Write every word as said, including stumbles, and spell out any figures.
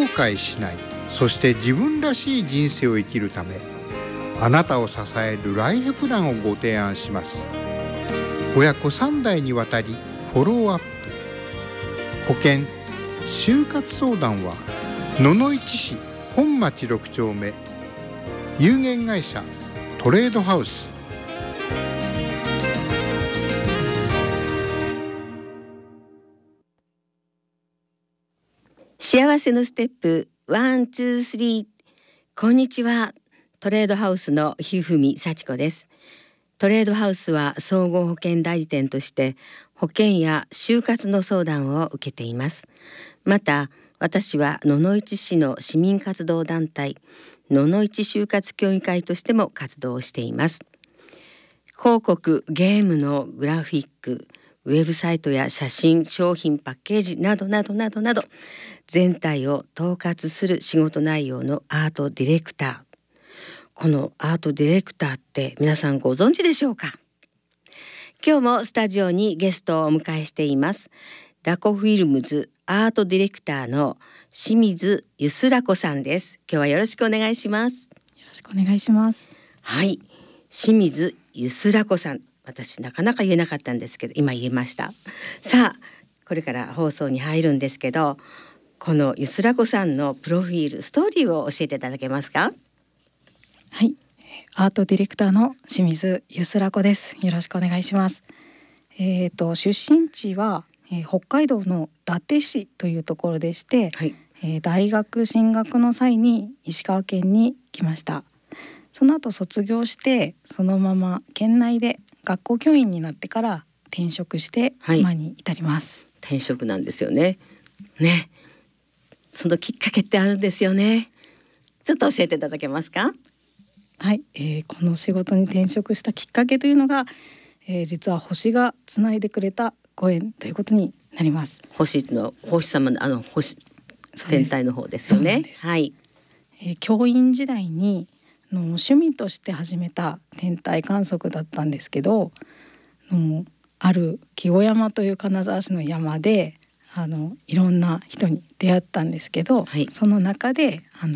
悔しない、そして自分らしい人生を生きるため、あなたを支えるライフプランをご提案します。親子さん代にわたりフォローアップ。保険就活相談は野々市市本町ろく丁目有限会社トレードハウス。 幸せのステップワンツースリー。こんにちは。トレードハウスのひふみさちこです。トレードハウスは総合保険代理店として保険や就活の相談を受けています。また私は野々市市の市民活動団体野々市就活協議会としても活動をしています。広告、ゲームのグラフィック、ウェブサイトや写真、商品パッケージなどなどなどなど全体を統括する仕事内容のアートディレクター。このアートディレクターって皆さんご存知でしょうか？今日もスタジオにゲストをお迎えしています。ラコフィルムズアートディレクターの清水ゆすらこさんです。今日はよろしくお願いします。 よろしくお願いします。 はい、清水ゆすらこさん、私なかなか言えなかったんですけど今言えました。さあこれから放送に入るんですけど、このゆすらこさんのプロフィールストーリーを教えていただけますか？ はい、アートディレクターの清水ゆすらこです。よろしくお願いします。えーと出身地は、えー、北海道の伊達市というところでして、はい、えー、大学進学の際に石川県に来ました。その後卒業してそのまま県内で学校教員になってから転職して今に至ります。 はい、転職なんですよね。ね、そのきっかけってあるんですよね。ちょっと教えていただけますか？ はい、えー、この仕事に転職したきっかけというのが、えー、実は星がつないでくれたご縁ということになります。 星の星様のあの星天体の方ですよね。はい、 えー、教員時代にの趣味として始めた天体観測だったんですけど、のある木小山という金沢市の山であのいろんな人に出会ったんですけど、はい、その中であの